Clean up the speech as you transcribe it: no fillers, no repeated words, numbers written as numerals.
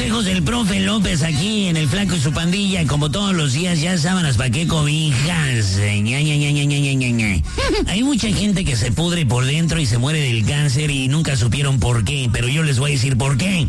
consejos del profe López aquí en El Flaco y su pandilla. Como todos los días, ya sábanas pa' qué cobijas. Ña, ña, ña, ña, ña, ña, ña. Hay mucha gente que se pudre por dentro y se muere del cáncer y nunca supieron por qué, pero yo les voy a decir por qué.